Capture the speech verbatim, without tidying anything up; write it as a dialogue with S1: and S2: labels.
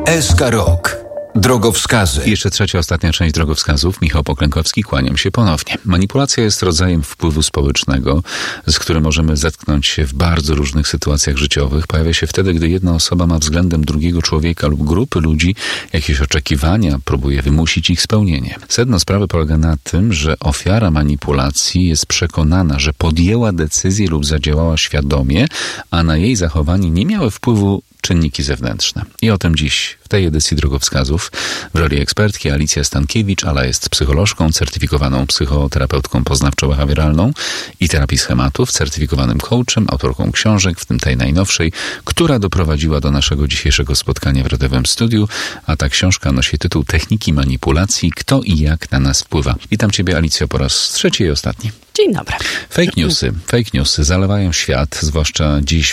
S1: S K Rok. Drogowskazy.
S2: I jeszcze trzecia, ostatnia część drogowskazów. Michał Poklękowski, kłaniam się ponownie. Manipulacja jest rodzajem wpływu społecznego, z którym możemy zetknąć się w bardzo różnych sytuacjach życiowych. Pojawia się wtedy, gdy jedna osoba ma względem drugiego człowieka lub grupy ludzi jakieś oczekiwania, próbuje wymusić ich spełnienie. Sedno sprawy polega na tym, że ofiara manipulacji jest przekonana, że podjęła decyzję lub zadziałała świadomie, a na jej zachowanie nie miały wpływu czynniki zewnętrzne. I o tym dziś w tej edycji drogowskazów w roli ekspertki Alicja Stankiewicz. Ala jest psycholożką, certyfikowaną psychoterapeutką poznawczo-behawioralną i terapii schematów, certyfikowanym coachem, autorką książek, w tym tej najnowszej, która doprowadziła do naszego dzisiejszego spotkania w radiowym studiu, a ta książka nosi tytuł Techniki manipulacji. Kto i jak na nas wpływa. Witam Ciebie, Alicjo, po raz trzeci i ostatni.
S3: Dzień dobry.
S2: Fake newsy. Fake newsy zalewają świat, zwłaszcza dziś